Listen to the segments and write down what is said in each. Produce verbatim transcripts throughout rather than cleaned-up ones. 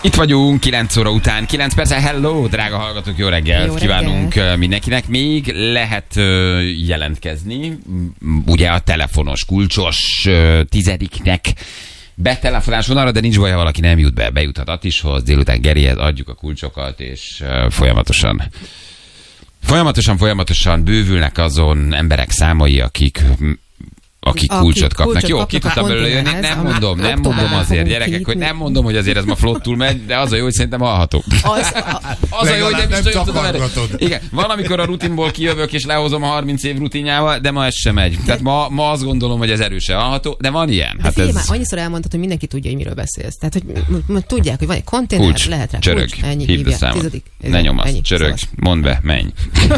Itt vagyunk, kilenc óra után, kilenc perccel. Hello, drága hallgatók, jó reggelt, jó kívánunk reggelt mindenkinek. Még lehet jelentkezni, ugye a telefonos, kulcsos tizediknek betelefonás vonalra, de nincs baj, ha valaki nem jut be, bejuthat Attishoz, délután Gerihez adjuk a kulcsokat, és folyamatosan folyamatosan, folyamatosan bővülnek azon emberek számai, akik akik kulcsot kulcsot kapnak. Kulcsot Jó, ki tudtam belőle jönni, nem mondom, nem mondom azért, gyerekek, hogy nem mondom, hogy azért ez ma flottul megy, de az a jó, hogy szerintem hallható. Az, a, az a jó, hogy nem is tudom erre. Igen, van, amikor a rutinból kijövök, és lehozom a harminc év rutinjával, de ma ez sem megy. Tehát ma, ma azt gondolom, hogy ez erősen hallható, de van ilyen. Hát figyelj, ez... már annyiszor elmondtad, hogy mindenki tudja, hogy miről beszélsz. Tehát, hogy tudják, hogy van egy konténer, kulcs, lehet rá csörög, kulcs, ennyi hívd a számot. Ne nyomasz, csörög, mondd be, menj.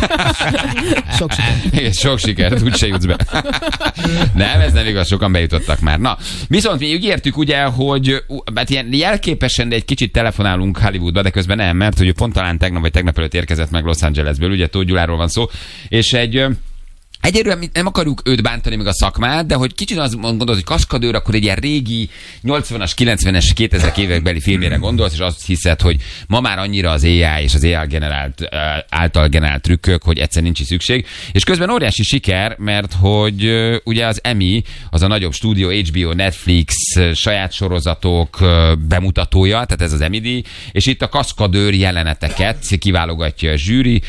Sok sikert. Sok sikert, úgyse jutsz be. Nem, ez nem igaz, sokan bejutottak már. Na, viszont mi ígértük ugye, hogy hát ilyen jelképesen, de egy kicsit telefonálunk Hollywoodba, de közben nem, mert hogy pont talán tegnap vagy tegnap előtt érkezett meg Los Angelesből, ugye Tóth Gyuláról van szó, és egy... Egyelőre nem akarjuk őt bántani, meg a szakmát, de hogy kicsit azt gondolod, hogy kaszkadőr, akkor egy ilyen régi nyolcvanas, kilencvenes, kétezres évekbeli filmére gondolsz, és azt hiszed, hogy ma már annyira az á i és az á i generált, által generált trükkök, hogy egyszer nincs szükség. És közben óriási siker, mert hogy ugye az Emmy, az a nagyobb stúdió, há bé o, Netflix, saját sorozatok bemutatója, tehát ez az Emmy-díj, és itt a kaszkadőr jeleneteket kiválogatja a zsűri,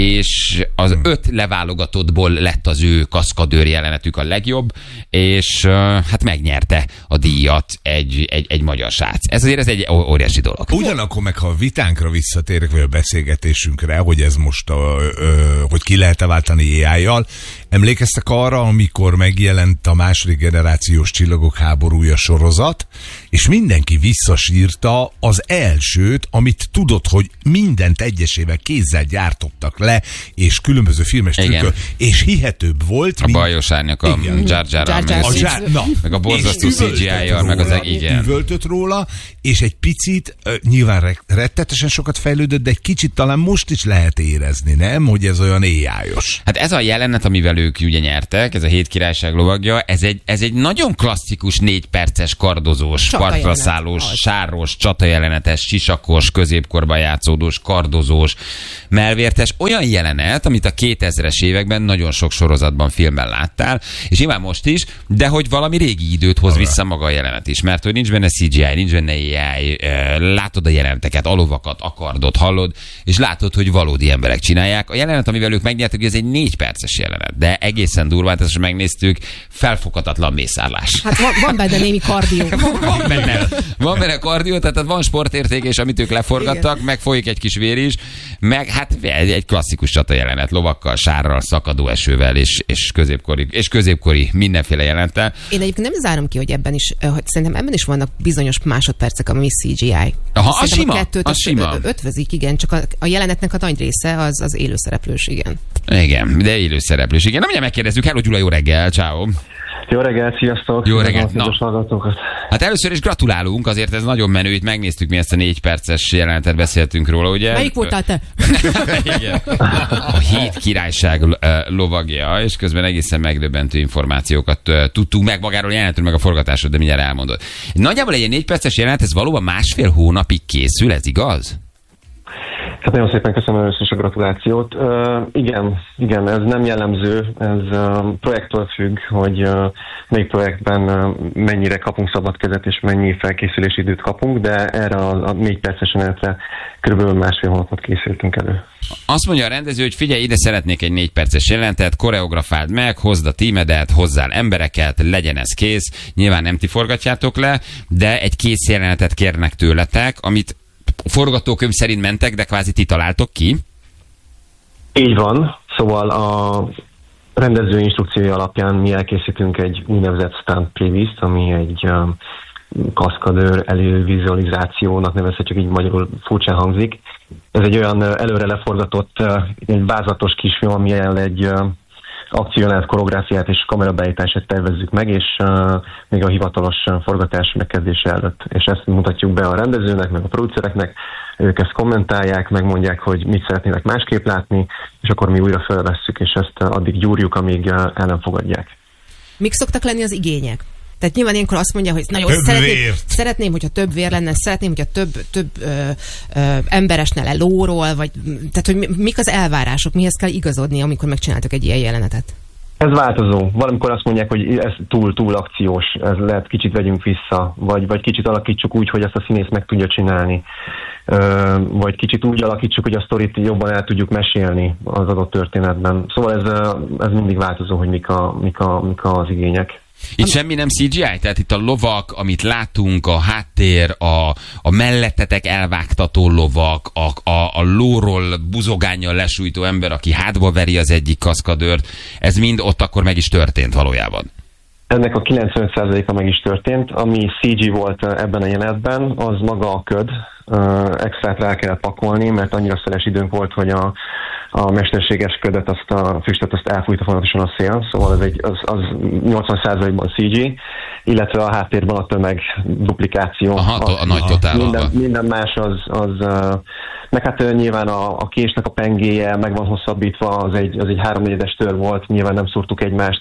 és az öt leválogatottból lett az ő kaszkadőr jelenetük a legjobb, és uh, hát megnyerte a díjat egy, egy, egy magyar srác. Ez azért ez egy óriási dolog. Ugyanakkor meg, ha a vitánkra visszatérek, vagy a beszélgetésünkre, hogy ez most, a, ö, hogy ki lehet-e váltani á i-jal, emlékeztek arra, amikor megjelent a második generációs Csillagok háborúja sorozat, és mindenki visszasírta az elsőt, amit tudod, hogy mindent egyesével kézzel gyártottak le, és különböző filmes trükkök, és hihetőbb volt. A mint... bajos árnyak, a Jar Jar-ral, meg, zsár... meg a borzasztó cé gé í-jal, meg az igen. Üvöltött róla, és egy picit, uh, nyilván rettetesen sokat fejlődött, de egy kicsit talán most is lehet érezni, nem? Hogy ez olyan á i-os. Hát ez a jelenet, amivel ők ugye nyertek, ez a Hét királyság lovagja, ez egy, ez egy nagyon klasszikus négy perces kardozós, partra szállós, sáros, csatajelenetes, sisakos, középkorban játszódós, kardozós, melvértes, olyan jelenet, amit a kétezres években nagyon sok sorozatban, filmben láttál, és nyilván most is, de hogy valami régi időt hoz vissza maga a jelenet is, mert hogy nincs benne cé gé í, nincs benne á i, látod a jeleneteket, a lovakat, a kardot, hallod, és látod, hogy valódi emberek csinálják. A jelenet, amivel ők megnyertek, ez egy négy perces jelenet, de egészen durván, ezt megnéztük, felfoghatatlan mészárlás. Hát van, van benne némi kardió. van benne, van benne kardió, tehát van sportérték, és amit ők leforgattak, meg folyik egy kis vér is, meg hát egy klasszikus csata jelenet, lovakkal, sárral, szakadó esővel, és, és, középkori, és középkori mindenféle jelenettel. Én egyébként nem zárom ki, hogy ebben is, hogy szerintem ebben is vannak bizonyos másodpercek, ami cé gé í. Aha, a sima, a kettőt a sima. ötvözik, igen, csak a, a jelenetnek a nagy része az, az élőszereplős, igen. Igen, de élőszereplős, igen. Na, mindjárt megkérdezzük. Hello Gyula, jó reggel, ciao. Jó reggelt, sziasztok! Jó reggelt! Na. Hát először is gratulálunk, azért ez nagyon menő, itt megnéztük mi ezt a négy perces jelenetet, beszéltünk róla, ugye? Melyik voltál te? Igen. A Hét királyság lovagja, és közben egészen megdöbbentő információkat tudtunk meg magáról a jelenetről, meg a forgatásról, de mindjárt elmondod. Nagyjából egy négy perces jelenet, ez valóban másfél hónapig készül, ez igaz? Hát nagyon szépen köszönöm először is a gratulációt. Uh, igen, igen, ez nem jellemző, ez uh, projektől függ, hogy uh, melyik projektben uh, mennyire kapunk szabad kezet és mennyi felkészülési időt kapunk, de erre a, a négy perces jelenetre kb. Másfél hónapot készültünk elő. Azt mondja a rendező, hogy figyelj, ide szeretnék egy négy perces jelenetet, koreografáld meg, hozd a tímedet, hozzál embereket, legyen ez kész. Nyilván nem ti forgatjátok le, de egy kész jelenetet kérnek tőletek, amit forgatókönyv szerint mentek, de kvázi ti találtok ki? Így van. Szóval a rendező instrukciója alapján mi elkészítünk egy úgynevezett stunt preview-t, ami egy um, kaszkadőr elővizualizációnak nevezhetjük, így magyarul furcsán hangzik. Ez egy olyan uh, előre leforgatott, uh, egy vázatos kisfilm, amilyen egy uh, akciójelenet, koreográfiát és kamerabeállítását tervezzük meg, és uh, még a hivatalos uh, forgatás megkezdése előtt. És ezt mutatjuk be a rendezőnek, meg a producereknek, ők ezt kommentálják, megmondják, hogy mit szeretnének másképp látni, és akkor mi újra felvesszük, és ezt uh, addig gyúrjuk, amíg uh, el nem fogadják. Mik szoktak lenni az igények? Tehát nyilván ilyenkor azt mondja, hogy nagyon Több szeretném, vért. szeretném, hogyha több vér lenne, szeretném, hogyha több, több ö, ö, ember esne le lóról, vagy tehát, hogy mi- mik az elvárások, mihez kell igazodni, amikor megcsináltak egy ilyen jelenetet? Ez változó. Valamikor azt mondják, hogy ez túl, túl akciós, ez lehet kicsit vegyünk vissza, vagy, vagy kicsit alakítsuk úgy, hogy ezt a színész meg tudja csinálni. Ö, vagy kicsit úgy alakítsuk, hogy a sztorit jobban el tudjuk mesélni az adott történetben. Szóval ez, ez mindig változó, hogy mik, a, mik, a, mik az igények. Itt semmi nem cé gé í? Tehát itt a lovak, amit látunk, a háttér, a, a mellettetek elvágtató lovak, a, a, a lóról buzogánnyal lesújtó ember, aki hátba veri az egyik kaszkadőrt, ez mind ott akkor meg is történt valójában. Ennek a kilencvenöt százaléka meg is történt. Ami cé gé volt ebben a jelenetben, az maga a köd. Extrát rá kellett pakolni, mert annyira szeles időnk volt, hogy a, a mesterséges ködet, azt a füstöt, azt elfújta folyamatosan a szél. Szóval ez egy, az, az nyolcvan százalékban cé gé, illetve a háttérben a tömeg duplikáció. Aha, a, a nagy totálban. Minden, minden más az, az meg hát nyilván a, a késnek a pengéje meg van hosszabbítva, az egy, az egy háromnegyedes tör volt, nyilván nem szúrtuk egymást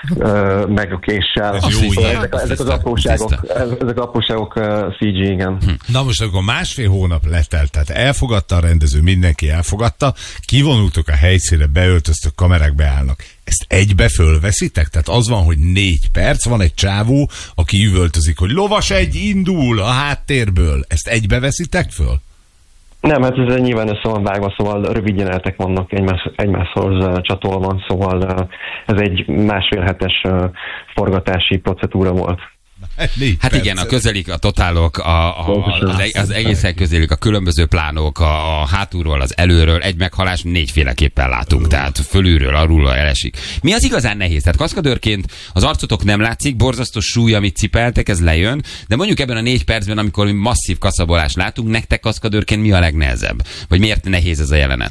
ö, meg a késsel. Ez jó Szóval ilyen. ezek, ezek az apróságok, ezek az apróságok cé gé, igen. Na most akkor másfél hónap letelt, tehát elfogadta a rendező, mindenki elfogadta, kivonultok a helyszínre, beöltöztök, kamerák beállnak. Ezt egybe fölveszitek? Tehát az van, hogy négy perc, van egy csávó, aki üvöltözik, hogy lovas egy indul a háttérből. Ezt egybe veszitek föl? Nem, hát ez nyilván össze van vágva, szóval rövid jelenetek vannak egymás, egymáshoz csatolva, szóval ez egy másfél hetes forgatási procedúra volt. Négy Hát perc. igen, a közelik, a totálok, a, a, az, eg- az egészen közelik, a különböző plánok, a, a hátulról, az előről, egy meghalás négyféleképpen látunk, tehát fölülről, alulról elesik. Mi az igazán nehéz? Tehát kaszkadőrként az arcotok nem látszik, borzasztó súly, amit cipeltek, ez lejön, de mondjuk ebben a négy percben, amikor mi masszív kaszabolást látunk, nektek kaszkadőrként mi a legnehezebb? Vagy miért nehéz ez a jelenet?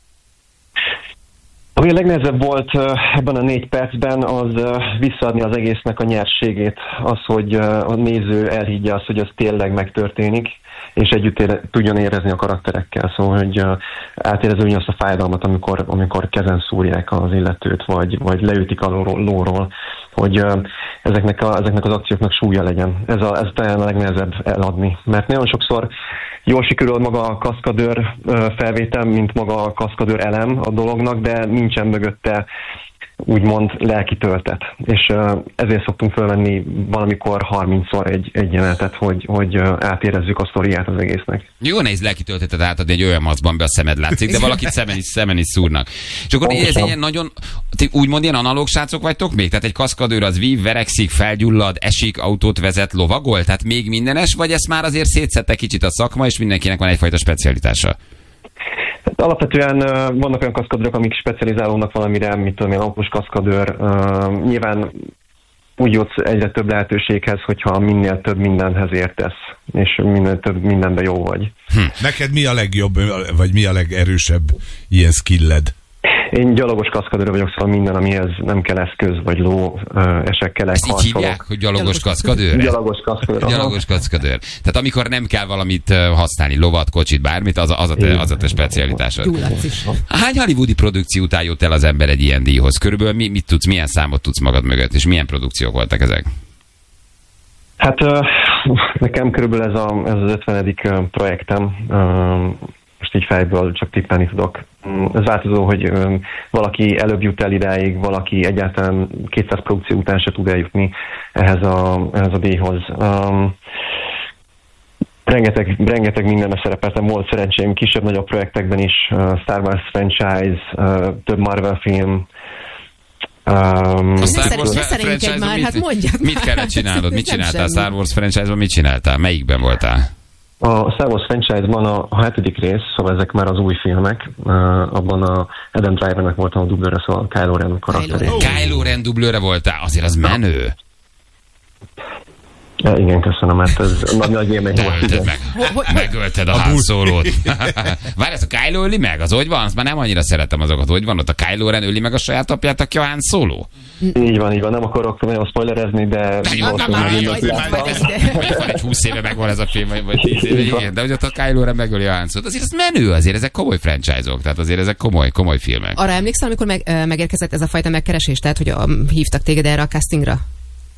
Ami a legnehezebb volt ebben a négy percben, az visszaadni az egésznek a nyerségét, az, hogy a néző elhiggye azt, hogy ez tényleg megtörténik, és együtt ére, tudjon érezni a karakterekkel, szóval, hogy átérezni azt a fájdalmat, amikor, amikor kezen szúrják az illetőt, vagy, vagy leütik a lóról, hogy ezeknek, a, ezeknek az akcióknak súlya legyen. Ez, a, ez talán a legnehezebb eladni, mert nagyon sokszor jól sikerül maga a kaszkadőr felvétel, mint maga a kaszkadőr elem a dolognak, de nincsen mögötte úgymond lelki töltet. És ezért szoktunk fölvenni valamikor harmincszor egy, egy jelenetet, hogy, hogy átérezzük a sztoriát az egésznek. Jó nehéz lelki töltetet átadni egy olyan maszkban, be a szemed látszik, de valakit szemen is, szemen is szúrnak. És akkor ez ilyen nagyon, úgymond ilyen analóg srácok vagytok még? Tehát egy kaszkadőr az vív, verekszik, felgyullad, esik, autót vezet, lovagol? Tehát még mindenes, vagy ezt már azért szétszedte kicsit a szakma, és mindenkinek van egyfajta specialitása? Hát alapvetően uh, vannak olyan kaszkadőrök, amik specializálódnak valamire, mint tudom én, autós kaszkadőr. Uh, nyilván úgy jutsz egyre több lehetőséghez, hogyha minél több mindenhez értesz, és minél több mindenben jó vagy. Hm. Neked mi a legjobb, vagy mi a legerősebb ilyen skilled? Én gyalogos kaszkadőr vagyok, szóval minden, amihez nem kell eszköz, vagy ló, esekkelek, ezt így hívják, hogy gyalogos kaszkadőr? Gyalogos kaszkadőr. Gyalogos kaszkadőr. Tehát amikor nem kell valamit használni, lovat, kocsit, bármit, az a, az a te, az a te specialitásod. Hány hollywoodi produkció után jött el az ember egy ilyen díjhoz? Körülbelül mi, mit tudsz, milyen számot tudsz magad mögött, és milyen produkciók voltak ezek? Hát nekem körülbelül ez, a, ez az ötvenedik projektem. Most így fejből csak tippelni tudok. Ez változó, hogy valaki előbb jut el idáig, valaki egyáltalán kétszáz produkció után se tud eljutni ehhez a, ehhez a díjhoz. Um, rengeteg, rengeteg mindenben szerepeltem, volt szerencsém kisebb-nagyobb projektekben is, uh, Star Wars franchise, uh, több Marvel film. Um, a Star Wars ne franchise már, mit, hát mondjad mit kellett csinálnod? Mit csináltál? A Star Wars franchise-ban mit csináltál? Melyikben voltál? A Star Wars franchise-ban a, a hetedik rész, szóval ezek már az új filmek, uh, abban a Adam Drivernek voltam a dublőre, szóval a Kylo Ren karakteré. Kylo Ren dublőre voltál? Azért az menő. Ja, igen, köszönöm, mert ez nagy, nagy élmény volt. Meg. Megölted a Han Solót. Várj, ez a Kylo öli meg? Az hogy van? Azt már nem annyira szeretem azokat. Hogy van ott a Kylo Ren öli meg a saját apját, aki a Han Solo? Így van, így van. Nem akarok nagyon spoilerezni, de... Van egy húsz éve megvan ez a film, vagy tíz éve, igen. De hogy ott a Kylo Ren megöli a Han Solót. Azért ez menő, azért ezek komoly franchise-ok. Tehát azért ezek komoly, komoly filmek. Arra emlékszel, amikor meg, megérkezett ez a fajta megkeresés? Tehát, hogy a, hívtak téged erre a castingra?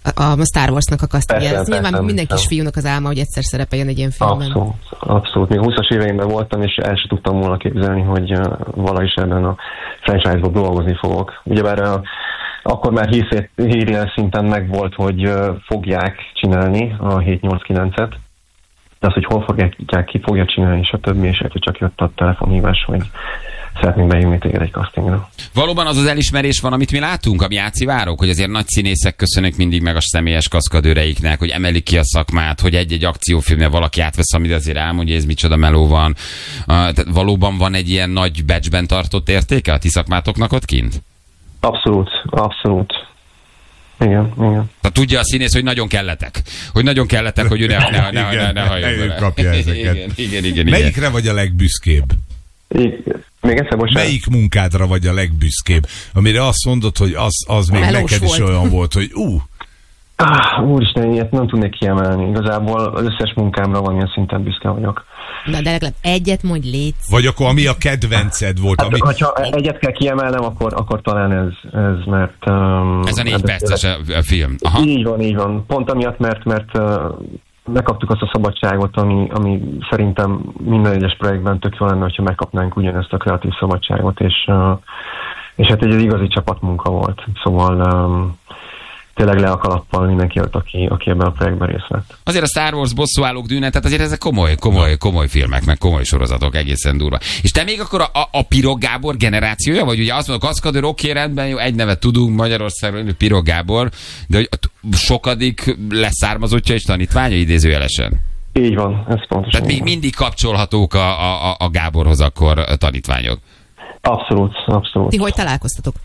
a Star Warsnak a castingja. Ez nyilván persze, minden persze. kisfiúnak az álma, hogy egyszer szerepeljen egy ilyen filmben. Abszolút, abszolút. Még húszas éveimben voltam, és el sem tudtam volna képzelni, hogy uh, valahogy is ebben a franchise-ban dolgozni fogok. Ugyebár uh, akkor már hírszét, hírjel szinten megvolt, hogy uh, fogják csinálni a hét nyolc kilencet, de az, hogy hol fogják, ki fogja csinálni, és a többi, és hogy csak jött a telefonhívás, hogy szeretnénk bejönni téged egy castingra. Valóban az az elismerés van, amit mi látunk, ami játszivárok, hogy azért nagy színészek köszönök mindig meg a személyes kaszkadőreiknek, hogy emelik ki a szakmát, hogy egy-egy akciófilmnél valaki átvesz, amit azért elmondja, ez micsoda meló van. Uh, tehát valóban van egy ilyen nagy batchben tartott értéke a ti szakmátoknak ott kint? Abszolút, abszolút. Igen, igen. Tehát tudja a színész, hogy nagyon kelletek. Hogy nagyon kelletek, hogy ő ne, ne, ne, ne, ne, ne halljon ne bele. ő kapja ezeket. Igen, igen, igen, Melyikre igen. vagy a legbüszkébb? Így, még egyszer, bocsánat. Melyik munkádra vagy a legbüszkébb? Amire azt mondod, hogy az, az még Melós neked is volt. olyan volt, hogy ú, Ah, úristen, ilyet nem tudnék kiemelni. Igazából az összes munkámra valamilyen szinten büszke vagyok. Na, de legalább egyet mondj, létsz. vagy akkor ami a kedvenced volt, ami... Hát, ha egyet kell kiemelnem, akkor, akkor talán ez, ez mert... Um, Ez a négy perces a, a film. Aha. Így van, így van. Pont amiatt, mert, mert uh, megkaptuk azt a szabadságot, ami, ami szerintem minden egyes projektben tök jó lenne, hogyha megkapnánk ugyanezt a kreatív szabadságot, és, uh, és hát egy igazi csapatmunka volt. Szóval um, tényleg le a kalappal mindenki ott, aki, aki ebben a projektben részt vett. Azért a Star Wars bosszúállók dűne, tehát azért ezek komoly, komoly, komoly filmek, meg komoly sorozatok, egészen durva. És te még akkor a, a, a Pirog Gábor generációja, vagy ugye azt mondod, kaszkadőr, oké, rendben, jó, egy nevet tudunk Magyarországról, Pirog Gábor, de hogy a sokadik leszármazottja és tanítványa idézőjelesen. Így van, ez pontosan. Tehát még mindig kapcsolhatók a, a, a Gáborhoz akkor a tanítványok. Abszolút, abszolút. Ti hogy találkoztatok?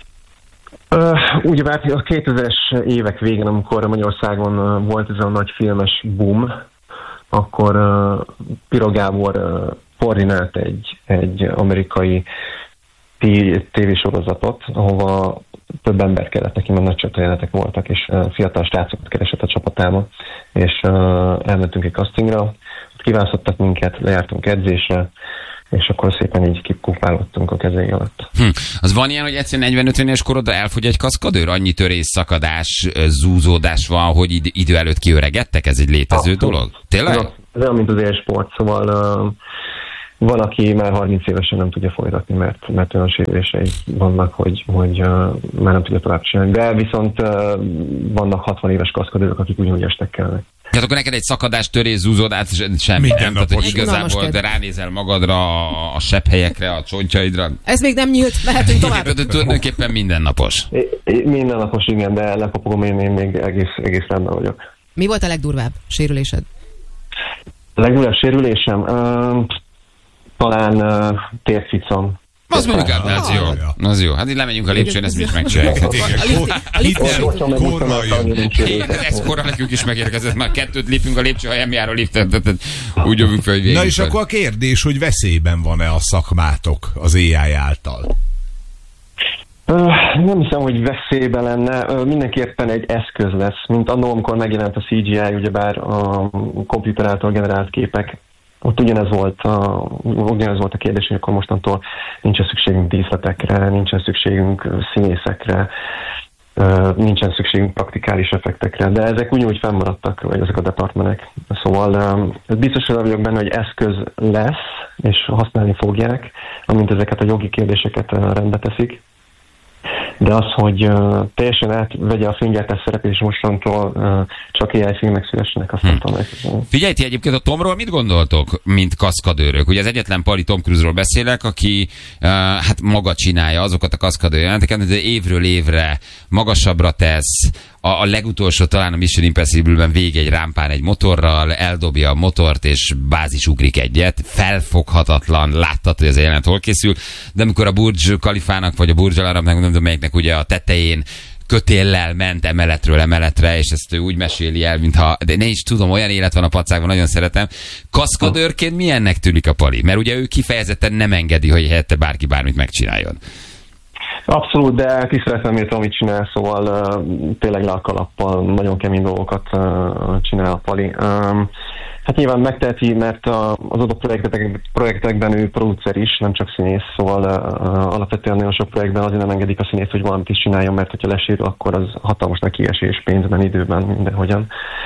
Uh, ugyebár a kétezres évek végén, amikor Magyarországon uh, volt ez a nagy filmes boom, akkor uh, Pirog Gábor uh, koordinált egy, egy amerikai tévésorozatot, ahova több ember kellett neki, mert nagy csatajelenetek voltak, és uh, fiatal srácokat keresett a csapatába, és uh, elmentünk egy castingra, ott kiválasztottak minket, lejártunk edzésre, és akkor szépen így kipufálottunk a kezei alatt. Hm. Az van ilyen, hogy egyszerűen negyven-ötven éves korodra elfogy egy kaszkadőr? Annyi törés, szakadás, zúzódás van, hogy id- idő előtt kiöregedtek? Ez egy létező Abszolút. dolog? Tényleg? Ez, ez olyan, mint az élsport, szóval uh, van, aki már harminc évesen nem tudja folytatni, mert, mert olyan sérülései vannak, hogy, hogy uh, már nem tudja tovább csinálni. De viszont uh, vannak hatvan éves kaszkadőrök, akik ugyanúgy estek kellene. Tehát akkor neked egy szakadás, törés, zúzódás, semmi, Minden nem? Tehát, hogy napos. igazából de ránézel magadra, a, a sebhelyekre, a csontjaidra. Ez még nem nyílt, mehetünk tovább. Igen, tulajdonképpen mindennapos. É, é, mindennapos, igen, de lepopogom, én, én még egész, egész rendben vagyok. Mi volt a legdurvább sérülésed? A legdurvább sérülésem? Uh, talán uh, térficam. Az mondjuk, hát, az Ah, jó. ja. Az jó. Hát így lemegyünk a lépcsőn, ezt mi is megcsináljuk. A lift- a lift- Hidd el, korra jön. Ez korra nekünk is megérkezett. Már kettőt lépünk a lépcső, ha nem jár a liftet. Tehát úgy jövünk fel, hogy végig. Na és akkor a kérdés, hogy veszélyben van-e a szakmátok az á i által? Uh, nem hiszem, hogy veszélybe lenne. Uh, mindenképpen egy eszköz lesz, mint annól, amikor megjelent a cé gé i, ugyebár a komputer által generált képek. Ott ugyanez volt a, ugyanez volt a kérdés, hogy akkor mostantól nincsen szükségünk díszletekre, nincsen szükségünk színészekre, uh, nincsen szükségünk praktikális effektekre, de ezek ugyanúgy fennmaradtak, vagy ezek a departmenek. Szóval um, biztos, hogy vagyok benne, hogy eszköz lesz, és használni fogják, amint ezeket a jogi kérdéseket uh, rendbe teszik. De az, hogy uh, teljesen átvegye a filmgyártás szerepét, és mostantól uh, csak á i filmek szülessenek, azt nem tudom elképzelni. Figyelj, ti egyébként a Tomról mit gondoltok, mint kaszkadőrök? Ugye az egyetlen pali Tom Cruise-ról beszélek, aki uh, hát maga csinálja azokat a kaszkadőr jelenteket, de évről évre magasabbra tesz, a, a legutolsó talán a Mission Impossible-ben végig egy rámpán egy motorral, eldobja a motort, és bázisugrik egyet. Felfoghatatlan, láttad, hogy ez a jelenet hol készül, de amikor a Burj Khalifának, vagy a Burj Al Arabnak, nem tudom melyiknek ugye a tetején kötéllel ment emeletről emeletre, és ezt ő úgy meséli el, mintha, de ne is tudom, olyan élet van a pacákban, nagyon szeretem. Kaszkadőrként milyennek tűnik a pali? Mert ugye ő kifejezetten nem engedi, hogy helyette bárki bármit megcsináljon. Abszolút, de tiszteletem érte, amit csinál, szóval uh, tényleg le a kalappal nagyon kemény dolgokat uh, csinál a pali. Um, Hát nyilván megteheti, mert a, az adott projektek, projektekben ő producer is, nem csak színész, szóval uh, alapvetően nagyon sok projektben azért nem engedik a színész, hogy valamit is csináljon, mert hogyha lesérül, akkor az hatalmas neki esés pénzben, időben, mindenhogyan.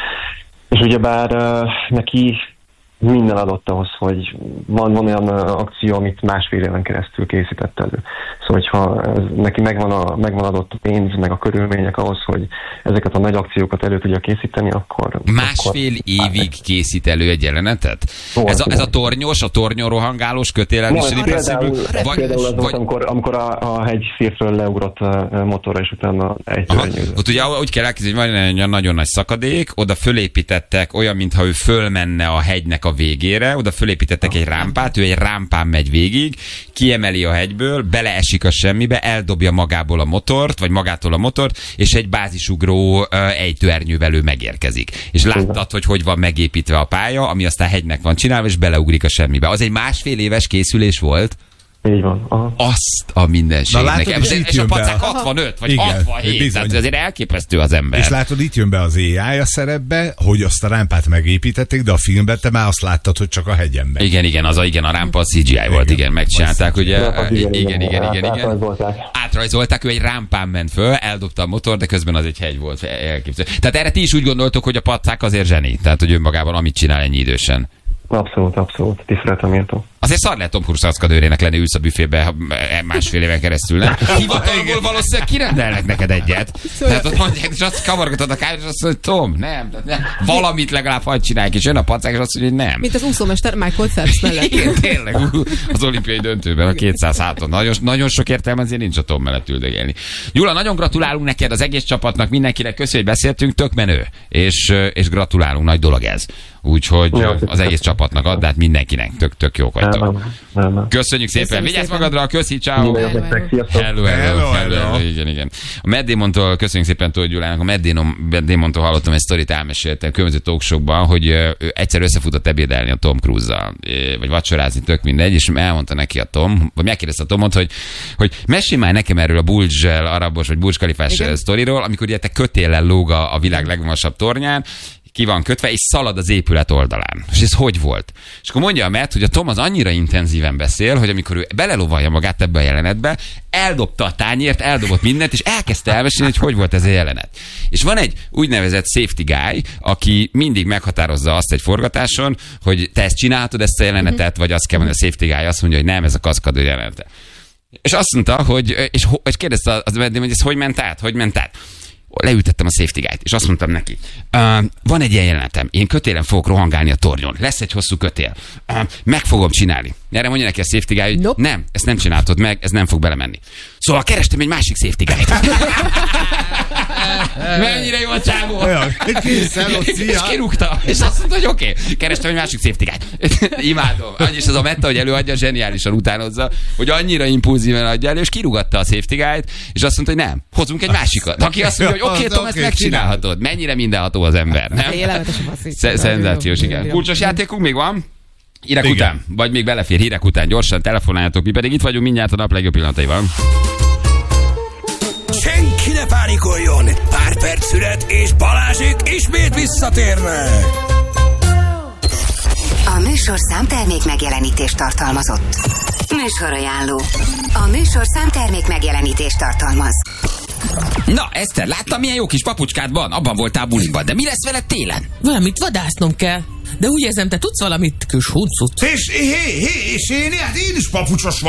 És ugyebár uh, neki minden adott ahhoz, hogy van, van olyan akció, amit másfél éven keresztül készített elő. Szóval, hogyha ez, neki megvan, a, megvan adott a pénz, meg a körülmények ahhoz, hogy ezeket a nagy akciókat elő tudja készíteni, akkor... Másfél akkor, évig készít elő egy jelenetet? Ó, ez, a, ez a tornyos, a tornyon rohangálós kötél no, például, vagy, például az vagy, volt, amikor, amikor a, a hegy szírtől leugrott a motorra, és utána ejtőernyőzött. Ott ugye úgy kell elképzelni, hogy van egy nagyon nagy szakadék, oda fölépítettek olyan, mintha ő fölmenne a hegynek a végére, oda fölépítettek egy rámpát, ő egy rámpán megy végig, kiemeli a hegyből, beleesik a semmibe, eldobja magából a motort, vagy magától a motort, és egy bázisugró uh, ejtőernyővel ő megérkezik. És láttad, hogy hogy van megépítve a pálya, ami aztán hegynek van csinálva, és beleugrik a semmibe. Az egy másfél éves készülés volt? Így van. Aha. Azt a mindenségnek. Látod, és, és a pacák hatvanöt, vagy igen, hatvanhét, bizony. tehát azért elképesztő az ember. És látod, itt jön be az á i a szerepbe, hogy azt a rámpát megépítették, de a filmben te már azt láttad, hogy csak a hegyen megy. Igen, igen, az a, igen, a rámpa a cé gé i volt, igen, megcsinálták, ugye. Igen, Igen, igen, igen, igen. Átrajzolták. Átrajzolták, ő egy rámpán ment föl, eldobta a motor, de közben az egy hegy volt. Elképzelő. Tehát erre ti is úgy gondoltok, hogy a pacák azért zseni. Tehát, hogy önmagában amit csinál ennyi idősen. Abszolút, abszolút. Tiszteletem méltó. Azért szar lehet Tom Cruise kaszkadőrének lenni, ülsz a büfébe másfél éven keresztül, nem? Hivatalból valószínűleg kirendelnek neked egyet. Tehát ott mondják, és azt kavargatod a káját, és azt mondja, hogy Tom, nem, nem, valamit legalább hagyd csinálják, és jön a pacák, és azt mondja, hogy nem. Mint az úszómester Michael Phelps mellett. Igen, tényleg, az olimpiai döntőben a kétszáz háton. Nagyon, nagyon sok értelme azért nincs a Tom mellett üldögélni. Gyula, nagyon gratulálunk neked, az egész csapatnak, mindenkinek, köszönjük, hogy beszéltünk, tök menő, és, és gratulálunk, nagy dolog ez. Úgyhogy ja, az egész csapatnak ad, de hát mindenkinek tök, tök jók vagytok. Köszönjük szépen, Köszönjük vigyázz szépen. magadra, köszi, ciao. Hello, Hello, hello, hello. Igen, igen. A Matt Damontól, köszönjük szépen Tóth Gyulának, a Matt Damontól hallottam egy sztorit, elmeséltem különböző talkshowban, hogy ő egyszer összefutott ebédelni a Tom Cruise-zal, vagy vacsorázni, tök mindegy, és elmondta neki a Tom, vagy megkérdezte a Tomot, hogy, hogy mesélj már nekem erről a Burj arabos, vagy Burj Khalifás sztoriról, amikor ugye te kötéllel lóg a, a világ legmagasabb tornyán, ki van kötve, és szalad az épület oldalán. És ez hogy volt? És akkor mondja a Matt, hogy a Tom az annyira intenzíven beszél, hogy amikor ő belelovalja magát ebbe a jelenetbe, eldobta a tányért, eldobott mindent, és elkezdte elmesélni, hogy hogy volt ez a jelenet. És van egy úgynevezett safety guy, aki mindig meghatározza azt egy forgatáson, hogy te ezt csinálhatod, ezt a jelenetet, vagy azt kell mondani, a safety guy azt mondja, hogy nem, ez a kaszkadőr jelenete. És azt mondta, hogy, és, és kérdezte az Matt, hogy ez hogy ment át, hogy ment át. Leültettem a safety guy-t, és azt mondtam neki, uh, van egy ilyen jelenetem, én kötélen fogok rohangálni a tornyon, lesz egy hosszú kötél, uh, meg fogom csinálni. Erre mondja neki a safety guy, hogy nope. Nem, ezt nem csináltod meg, ez nem fog belemenni. Szóval kerestem egy másik safety guy-t. Mennyire jó a csávó! És kirúgta, és azt mondta, hogy oké, okay. Kerestem egy másik safety guy-t. Imádom. És az a Metta, hogy előadja, zseniálisan utánozza, hogy annyira impulzíven adja elő, és kirúgatta a safety guy-t, és azt mondta, hogy nem, hozunk egy másikat. Aki azt mondja, hogy oké, okay, Tom, ezt megcsinálhatod. Mennyire mindenható az ember, nem? Szenzációs, igen. Kulcsos játékunk még van? Hírek igen. Után, vagy még belefér hírek után, gyorsan telefonáljatok, mi pedig itt vagyunk mindjárt a nap legjobb pillanataival. Senki ne pánikoljon! Pár perc szület, és Balázsék ismét visszatérnek! A műsor számtermék megjelenítést tartalmazott. Műsorajánló. A műsor számtermék megjelenítést tartalmaz. Na, Eszter, láttam, milyen jó kis papucskád van? Abban voltál buliban, de mi lesz veled télen? Valamit vadásznom kell. De úgy érzem, te tudsz valamit, kis huncut. És, hé, hé, és én, hát én is papucsos